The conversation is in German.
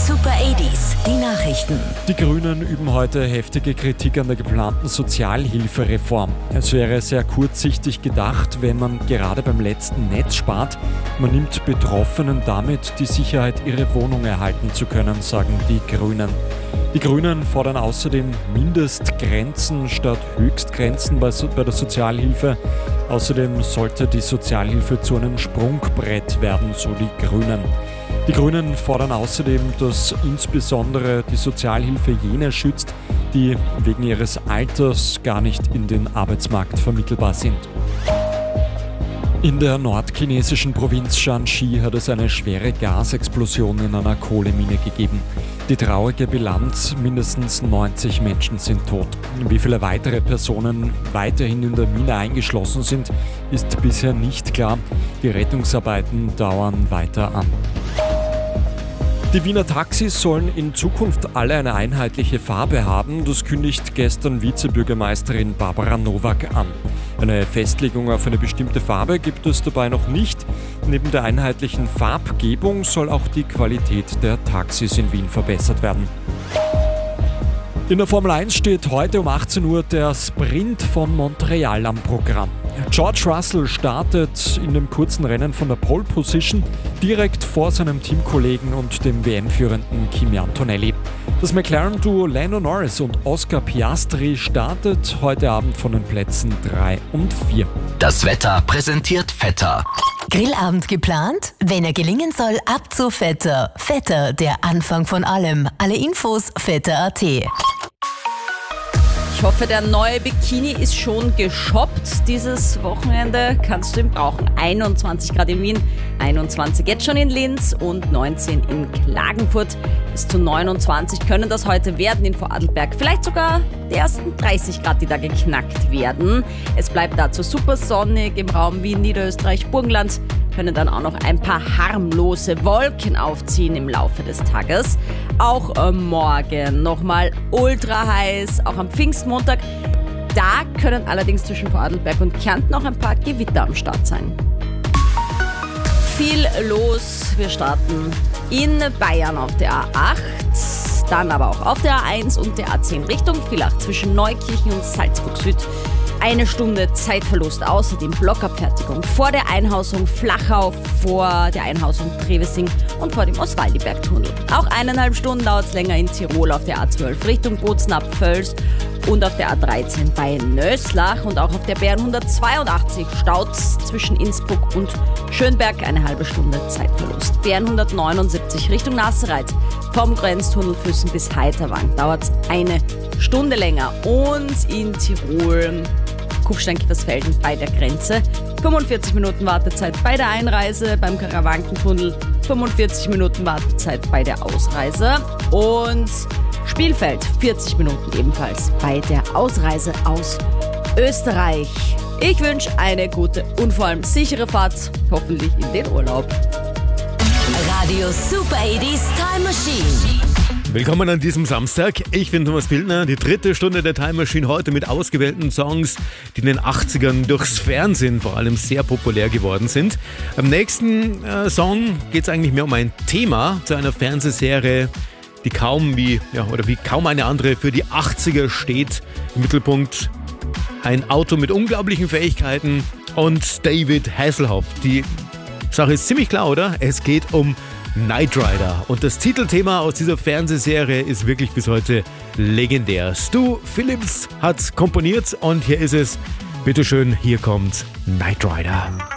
Super 80s, die Nachrichten. Die Grünen üben heute heftige Kritik an der geplanten Sozialhilfereform. Es wäre sehr kurzsichtig gedacht, wenn man gerade beim letzten Netz spart. Man nimmt Betroffenen damit die Sicherheit, ihre Wohnung erhalten zu können, sagen die Grünen. Die Grünen fordern außerdem Mindestgrenzen statt Höchstgrenzen bei der Sozialhilfe. Außerdem sollte die Sozialhilfe zu einem Sprungbrett werden, so die Grünen. Die Grünen fordern außerdem, dass insbesondere die Sozialhilfe jene schützt, die wegen ihres Alters gar nicht in den Arbeitsmarkt vermittelbar sind. In der nordchinesischen Provinz Shanxi hat es eine schwere Gasexplosion in einer Kohlemine gegeben. Die traurige Bilanz: mindestens 90 Menschen sind tot. Wie viele weitere Personen weiterhin in der Mine eingeschlossen sind, ist bisher nicht klar. Die Rettungsarbeiten dauern weiter an. Die Wiener Taxis sollen in Zukunft alle eine einheitliche Farbe haben. Das kündigt gestern Vizebürgermeisterin Barbara Nowak an. Eine Festlegung auf eine bestimmte Farbe gibt es dabei noch nicht. Neben der einheitlichen Farbgebung soll auch die Qualität der Taxis in Wien verbessert werden. In der Formel 1 steht heute um 18 Uhr der Sprint von Montreal am Programm. George Russell startet in dem kurzen Rennen von der Pole Position direkt vor seinem Teamkollegen und dem WM-führenden Kimi Antonelli. Das McLaren-Duo Lando Norris und Oscar Piastri startet heute Abend von den Plätzen 3 und 4. Das Wetter präsentiert Vetter. Grillabend geplant? Wenn er gelingen soll, ab zu Vetter. Vetter, der Anfang von allem. Alle Infos vetter.at. Ich hoffe, der neue Bikini ist schon geshoppt. Dieses Wochenende kannst du ihn brauchen. 21 Grad in Wien, 21 jetzt schon in Linz und 19 in Klagenfurt. Bis zu 29 können das heute werden in Vorarlberg. Vielleicht sogar die ersten 30 Grad, die da geknackt werden. Es bleibt dazu super sonnig im Raum Wien, Niederösterreich, Burgenland. Können dann auch noch ein paar harmlose Wolken aufziehen im Laufe des Tages. Auch morgen nochmal ultra heiß, auch am Pfingstmontag. Da können allerdings zwischen Vorarlberg und Kärnten auch ein paar Gewitter am Start sein. Viel los. Wir starten in Bayern auf der A8, dann aber auch auf der A1 und der A10 Richtung Villach zwischen Neukirchen und Salzburg Süd. 1 Stunde Zeitverlust, außerdem Blockabfertigung vor der Einhausung Flachau, vor der Einhausung Trevesing und vor dem Oswaldiberg-Tunnel. Auch 1,5 Stunden dauert es länger in Tirol auf der A12 Richtung Bozen ab Völs und auf der A13 bei Nöslach und auch auf der BR 182 Stauz zwischen Innsbruck und Schönberg, 1,5 Stunde Zeitverlust. BR 179 Richtung Nassereit vom Grenztunnel Füssen bis Heiterwang dauert es 1 Stunde länger und in Tirol Kufstein-Kiefersfelden bei der Grenze. 45 Minuten Wartezeit bei der Einreise, beim Karawankentunnel 45 Minuten Wartezeit bei der Ausreise und Spielfeld 40 Minuten ebenfalls bei der Ausreise aus Österreich. Ich wünsche eine gute und vor allem sichere Fahrt, hoffentlich in den Urlaub. Radio Super 80s Time Machine. Willkommen an diesem Samstag. Ich bin Thomas Bildner. Die 3. Stunde der Time Machine heute mit ausgewählten Songs, die in den 80ern durchs Fernsehen vor allem sehr populär geworden sind. Am nächsten Song geht es eigentlich mehr um ein Thema zu einer Fernsehserie, die wie kaum eine andere für die 80er steht. Im Mittelpunkt ein Auto mit unglaublichen Fähigkeiten und David Hasselhoff. Die Sache ist ziemlich klar, oder? Es geht um Knight Rider. Und das Titelthema aus dieser Fernsehserie ist wirklich bis heute legendär. Stu Phillips hat komponiert und hier ist es. Bitteschön, hier kommt Knight Rider.